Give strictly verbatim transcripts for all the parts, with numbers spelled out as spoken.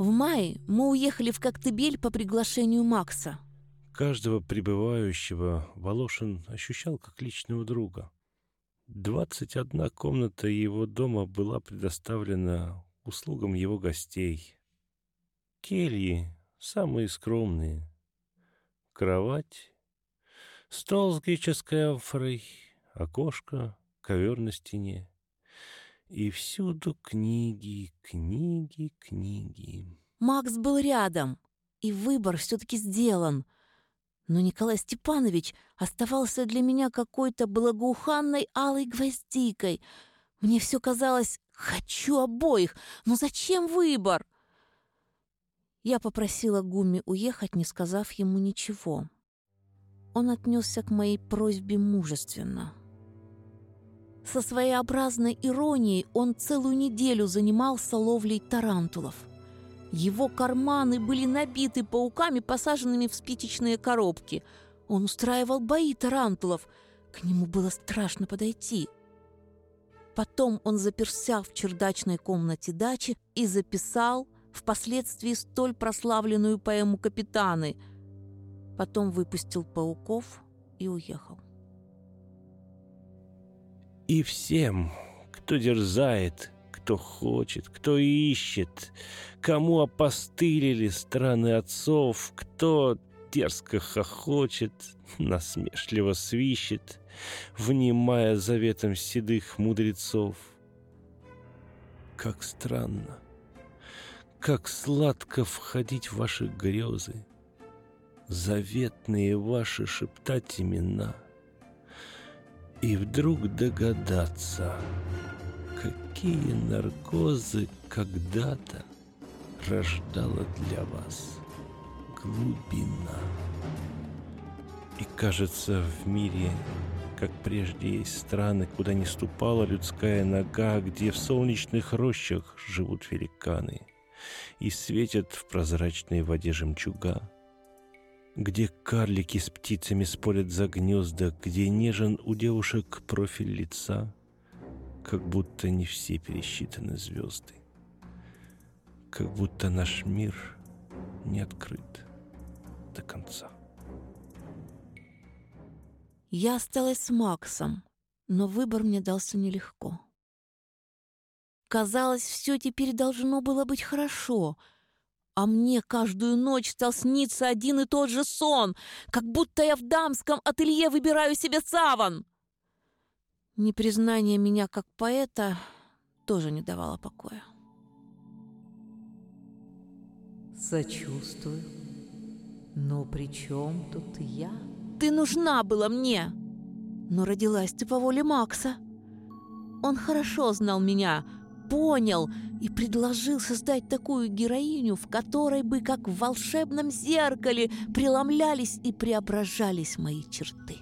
В мае мы уехали в Коктебель по приглашению Макса. Каждого прибывающего Волошин ощущал как личного друга. Двадцать одна комната его дома была предоставлена услугам его гостей. Кельи самые скромные. Кровать, стол с греческой амфорой, окошко, ковер на стене. И всюду книги, книги, книги. Макс был рядом, и выбор все-таки сделан. Но Николай Степанович оставался для меня какой-то благоуханной алой гвоздикой. Мне все казалось: хочу обоих, но зачем выбор? Я попросила Гуми уехать, не сказав ему ничего. Он отнесся к моей просьбе мужественно. Со своеобразной иронией он целую неделю занимался ловлей тарантулов. Его карманы были набиты пауками, посаженными в спичечные коробки. Он устраивал бои тарантулов. К нему было страшно подойти. Потом он заперся в чердачной комнате дачи и записал впоследствии столь прославленную поэму «Капитаны». Потом выпустил пауков и уехал. И всем, кто дерзает, кто хочет, кто ищет, кому опостылили страны отцов, кто дерзко хохочет, насмешливо свищет, внимая заветам седых мудрецов. Как странно, как сладко входить в ваши грезы, заветные ваши шептать имена, и вдруг догадаться, какие наркозы когда-то рождала для вас глубина. И кажется, в мире, как прежде, есть страны, куда не ступала людская нога, где в солнечных рощах живут великаны и светят в прозрачной воде жемчуга, где карлики с птицами спорят за гнезда, где нежен у девушек профиль лица, как будто не все пересчитаны звезды, как будто наш мир не открыт до конца. Я осталась с Максом, но выбор мне дался нелегко. Казалось, все теперь должно было быть хорошо, а мне каждую ночь стал сниться один и тот же сон, как будто я в дамском ателье выбираю себе саван. Непризнание меня как поэта тоже не давало покоя. Сочувствую. Но при чем тут я? Ты нужна была мне, но родилась ты по воле Макса. Он хорошо знал меня, понял и предложил создать такую героиню, в которой бы, как в волшебном зеркале, преломлялись и преображались мои черты.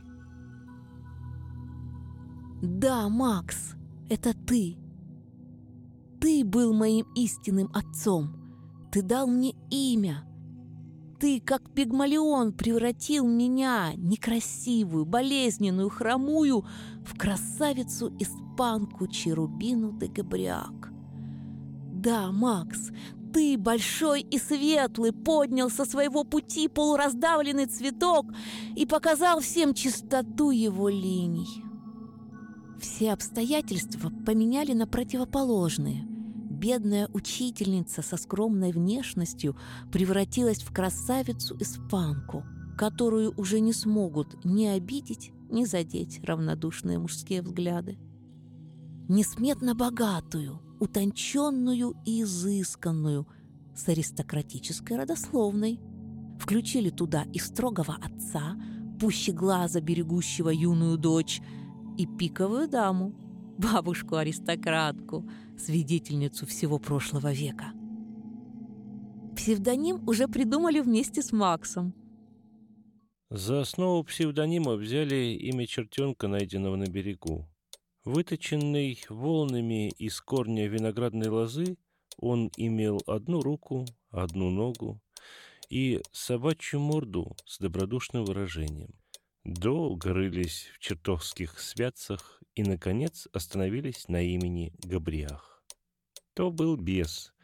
Да, Макс, это ты. Ты был моим истинным отцом. Ты дал мне имя. Ты, как Пигмалион, превратил меня, некрасивую, болезненную, хромую, в красавицу-испанку Черубину де Габриак. Да, Макс, ты, большой и светлый, поднял со своего пути полураздавленный цветок и показал всем чистоту его линий. Все обстоятельства поменяли на противоположные. Бедная учительница со скромной внешностью превратилась в красавицу-испанку, которую уже не смогут ни обидеть, ни задеть равнодушные мужские взгляды. Несметно богатую, утонченную и изысканную, с аристократической родословной. Включили туда и строгого отца, пуще глаза берегущего юную дочь, и пиковую даму, бабушку-аристократку, свидетельницу всего прошлого века. Псевдоним уже придумали вместе с Максом. За основу псевдонима взяли имя чертенка, найденного на берегу. Выточенный волнами из корня виноградной лозы, он имел одну руку, одну ногу и собачью морду с добродушным выражением. Долго рылись в чертовских святцах и, наконец, остановились на имени Габриах. То был бес,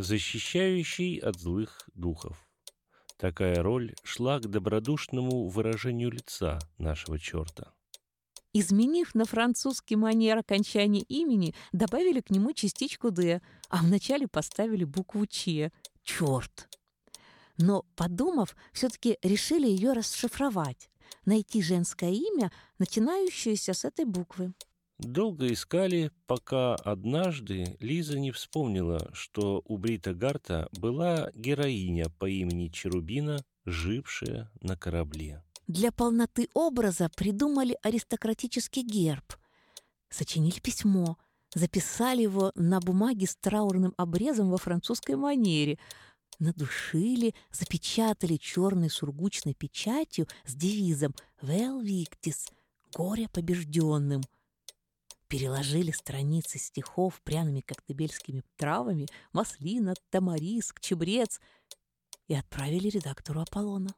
защищающий от злых духов. Такая роль шла к добродушному выражению лица нашего черта. Изменив на французский манер окончание имени, добавили к нему частичку «д», а вначале поставили букву «ч» — «черт». Но, подумав, все-таки решили ее расшифровать, найти женское имя, начинающееся с этой буквы. Долго искали, пока однажды Лиза не вспомнила, что у Брита Гарта была героиня по имени Черубина, жившая на корабле. Для полноты образа придумали аристократический герб, сочинили письмо, записали его на бумаге с траурным обрезом во французской манере, надушили, запечатали черной сургучной печатью с девизом «Vel victis» — «Горе побежденным». Переложили страницы стихов пряными коктебельскими травами, маслина, тамариск, чебрец и отправили редактору Аполлона.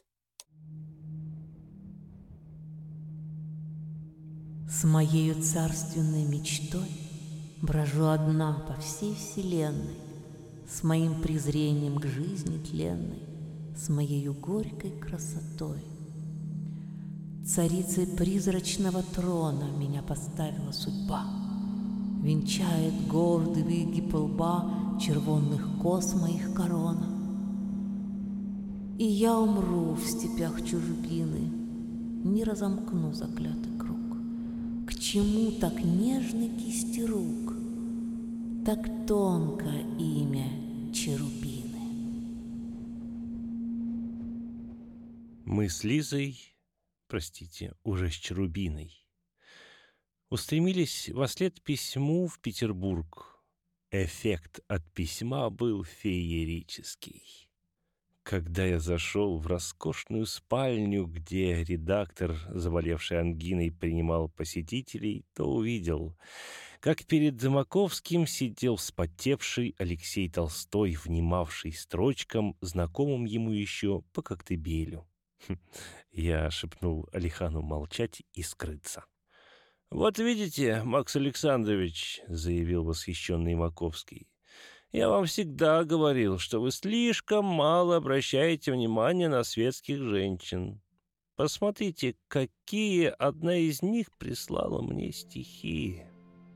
С моею царственной мечтой брожу одна по всей вселенной, с моим презрением к жизни тленной, с моею горькой красотой. Царицей призрачного трона меня поставила судьба, венчает гордый выгиб лба червонных кос моих корона. И я умру в степях чужбины, не разомкну заклятый круг. К чему так нежны кисти рук, так тонко имя Черубины? Мы с Лизой, простите, уже с Черубиной, устремились вослед письму в Петербург. Эффект от письма был феерический. Когда я зашел в роскошную спальню, где редактор, заболевший ангиной, принимал посетителей, то увидел, как перед Маковским сидел вспотевший Алексей Толстой, внимавший строчкам, знакомым ему еще по Коктебелю. Я шепнул Алихану молчать и скрыться. «Вот видите, Макс Александрович», — заявил восхищенный Маковский, «я вам всегда говорил, что вы слишком мало обращаете внимание на светских женщин. Посмотрите, какие одна из них прислала мне стихи».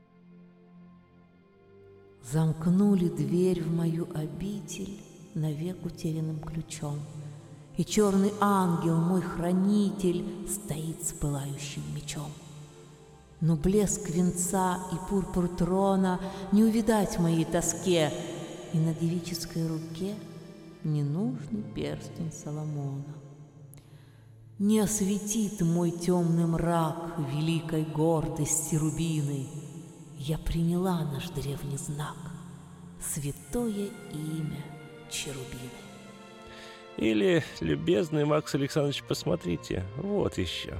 Замкнули дверь в мою обитель навек утерянным ключом, и черный ангел, мой хранитель, стоит с пылающим мечом. Но блеск венца и пурпур трона не увидать в моей тоске, и на девической руке ненужный перстень Соломона. Не осветит мой темный мрак великой гордости рубиной. Я приняла наш древний знак, святое имя Черубины. Или, любезный Макс Александрович, посмотрите, вот еще.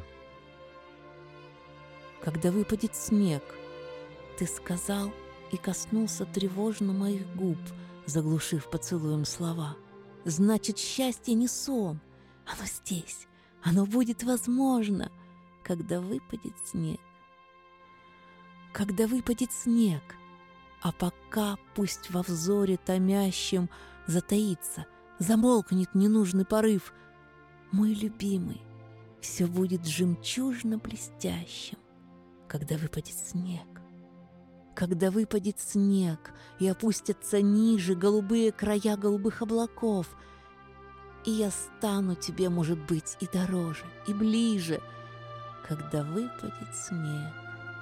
Когда выпадет снег, ты сказал и коснулся тревожно моих губ, заглушив поцелуем слова. Значит, счастье не сон, оно здесь, оно будет возможно, когда выпадет снег. Когда выпадет снег, а пока пусть во взоре томящем затаится, замолкнет ненужный порыв, мой любимый, все будет жемчужно-блестящим, когда выпадет снег. Когда выпадет снег и опустятся ниже голубые края голубых облаков, и я стану тебе, может быть, и дороже, и ближе, когда выпадет снег.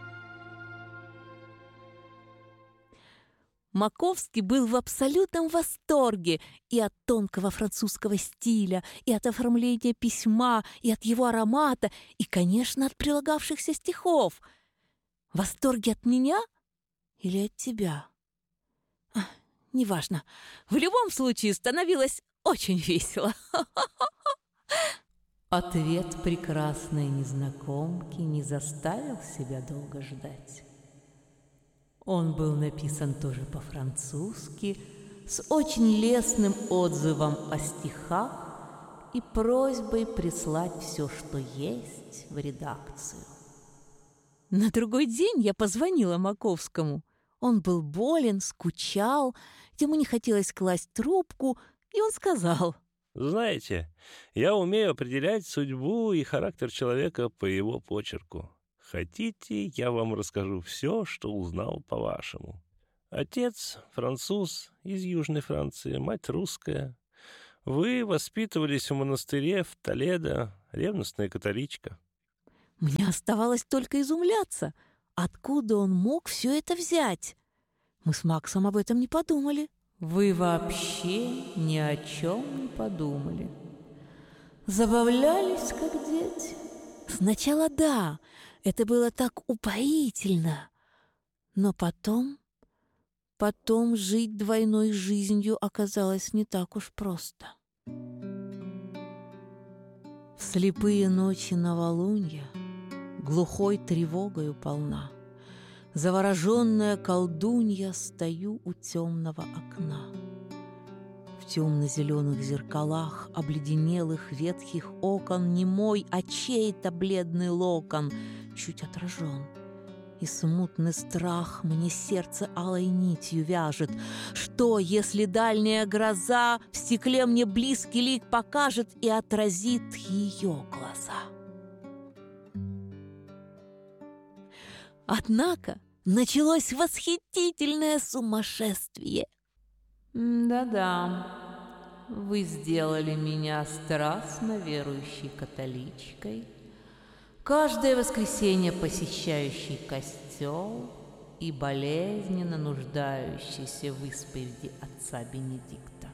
Маковский был в абсолютном восторге и от тонкого французского стиля, и от оформления письма, и от его аромата, и, конечно, от прилагавшихся стихов. В восторге от меня или от тебя? А, неважно. В любом случае становилось очень весело. Ответ прекрасной незнакомки не заставил себя долго ждать. Он был написан тоже по-французски, с очень лестным отзывом о стихах и просьбой прислать все, что есть, в редакцию. На другой день я позвонила Маковскому. Он был болен, скучал, ему не хотелось класть трубку, и он сказал: «Знаете, я умею определять судьбу и характер человека по его почерку. Хотите, я вам расскажу все, что узнал по-вашему. Отец француз из Южной Франции, мать русская. Вы воспитывались в монастыре в Толедо, ревностная католичка». Мне оставалось только изумляться, откуда он мог все это взять. Мы с Максом об этом не подумали. Вы вообще ни о чем не подумали. Забавлялись, как дети. Сначала да, это было так упоительно. Но потом, потом жить двойной жизнью оказалось не так уж просто. В слепые ночи новолунья глухой тревогою полна, завороженная колдунья, стою у темного окна. В темно-зеленых зеркалах обледенелых ветхих окон не мой, а чей-то бледный локон чуть отражен. И смутный страх мне сердце алой нитью вяжет. Что, если дальняя гроза в стекле мне близкий лик покажет и отразит ее глаза? Однако началось восхитительное сумасшествие. Да-да, вы сделали меня страстно верующей католичкой, каждое воскресенье посещающей костел и болезненно нуждающейся в исповеди отца Бенедикта.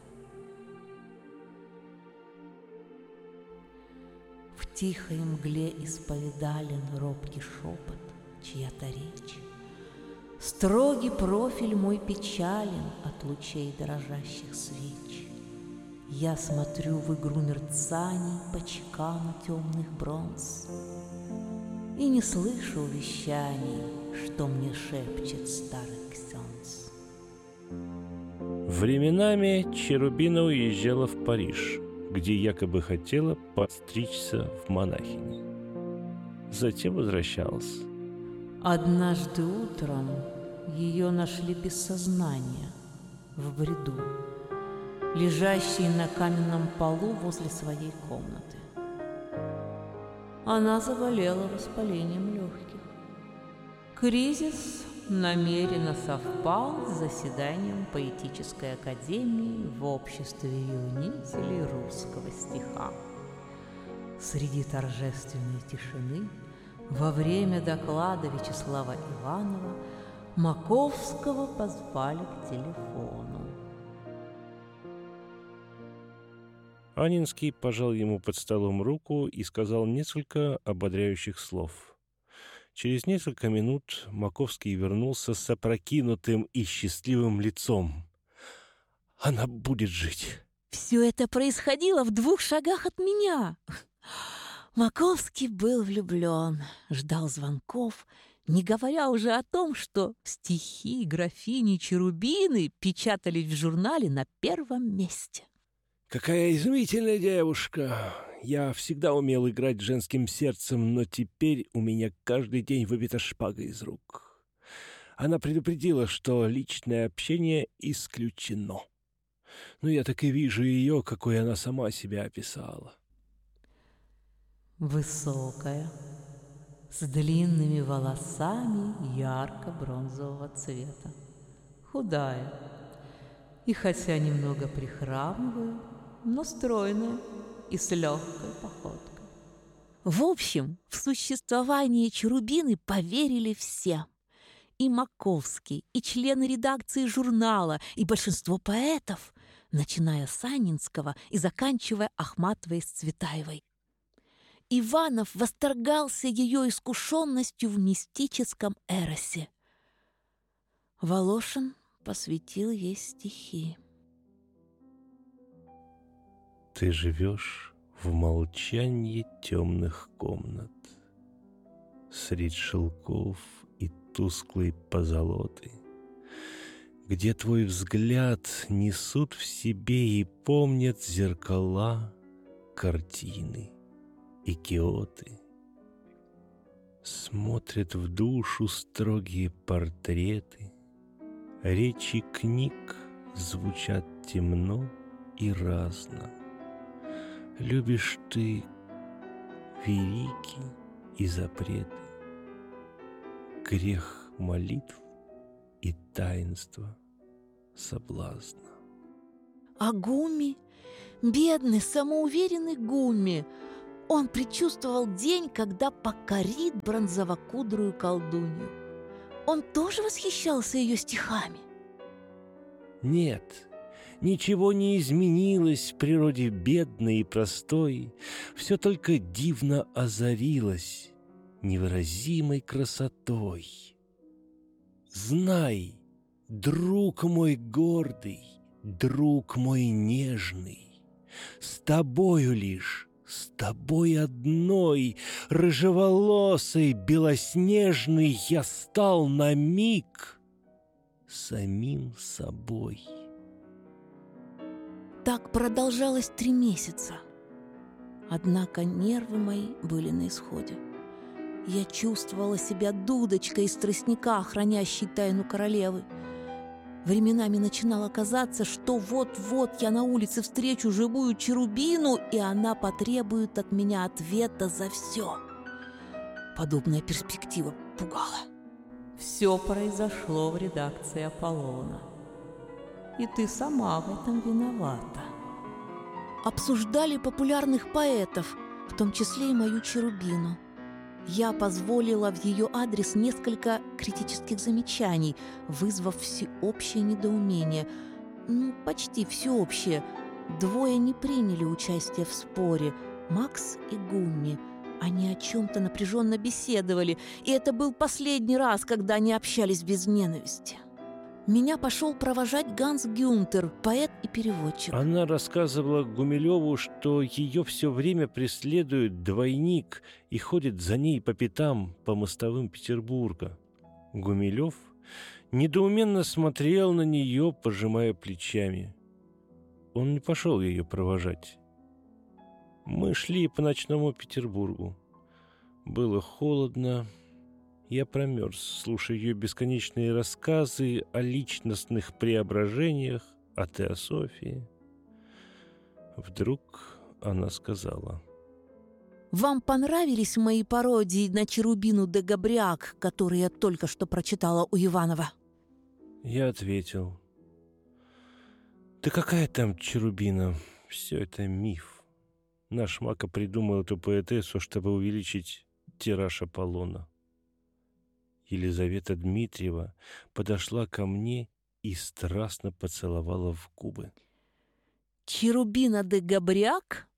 В тихой мгле исповедален робкий шепот, чья-то речь. Строгий профиль мой печален от лучей дрожащих свеч. Я смотрю в игру мерцаний по чекану темных бронз и не слышу увещаний, что мне шепчет старый ксенз. Временами Черубина уезжала в Париж, где якобы хотела подстричься в монахини. Затем возвращалась. Однажды утром ее нашли без сознания, в бреду, лежащей на каменном полу возле своей комнаты. Она заболела воспалением легких. Кризис намеренно совпал с заседанием поэтической академии в обществе юнителей русского стиха. Среди торжественной тишины во время доклада Вячеслава Иванова Маковского позвали к телефону. Анинский пожал ему под столом руку и сказал несколько ободряющих слов. Через несколько минут Маковский вернулся с опрокинутым и счастливым лицом. «Она будет жить!» Все это происходило в двух шагах от меня. Маковский был влюблен, ждал звонков, не говоря уже о том, что стихи графини Черубины печатались в журнале на первом месте. «Какая изумительная девушка! Я всегда умел играть женским сердцем, но теперь у меня каждый день выбита шпага из рук. Она предупредила, что личное общение исключено. Но я так и вижу ее, какой она сама себя описала. Высокая, с длинными волосами ярко-бронзового цвета, худая и, хотя немного прихрамывая, но стройная и с легкой походкой. В общем, в существование Черубины поверили все. И Маковский, и члены редакции журнала, и большинство поэтов, начиная с Анинского и заканчивая Ахматовой с Цветаевой. Иванов восторгался ее искушенностью в мистическом эросе. Волошин посвятил ей стихи. Ты живешь в молчании темных комнат, средь шелков и тусклой позолоты, где твой взгляд несут в себе и помнят зеркала, картины и киоты. Смотрят в душу строгие портреты, Речи книг звучат темно и разно. Любишь ты верики и запреты, грех молитв и таинство соблазна. А Гумми, бедный, самоуверенный Гумми, он предчувствовал день, когда покорит бронзовокудрую колдунью. Он тоже восхищался ее стихами? Нет, ничего не изменилось в природе бедной и простой, все только дивно озарилось невыразимой красотой. Знай, друг мой гордый, друг мой нежный, с тобою лишь, с тобой одной, рыжеволосой, белоснежный, я стал на миг самим собой. Так продолжалось три месяца. Однако нервы мои были на исходе. Я чувствовала себя дудочкой из тростника, хранящей тайну королевы. Временами начинало казаться, что вот-вот я на улице встречу живую Черубину, и она потребует от меня ответа за все. Подобная перспектива пугала. Все произошло в редакции Аполлона. И ты сама в этом виновата. Обсуждали популярных поэтов, в том числе и мою Черубину. Я позволила в ее адрес несколько критических замечаний, вызвав всеобщее недоумение. Ну, почти всеобщее. Двое не приняли участие в споре – Макс и Гумми. Они о чем-то напряженно беседовали, и это был последний раз, когда они общались без ненависти. Меня пошел провожать Ганс Гюнтер, поэт и переводчик. Она рассказывала Гумилеву, что ее все время преследует двойник и ходит за ней по пятам по мостовым Петербурга. Гумилев недоуменно смотрел на нее, пожимая плечами. Он не пошел ее провожать. Мы шли по ночному Петербургу. Было холодно. Я промерз, слушая ее бесконечные рассказы о личностных преображениях, о теософии. Вдруг она сказала: «Вам понравились мои пародии на Черубину де Габриак, которые я только что прочитала у Иванова?» Я ответил: «Да какая там Черубина? Все это миф. Наш Мака придумал эту поэтессу, чтобы увеличить тираж Аполлона». Елизавета Дмитриева подошла ко мне и страстно поцеловала в губы. «Черубина де Габриак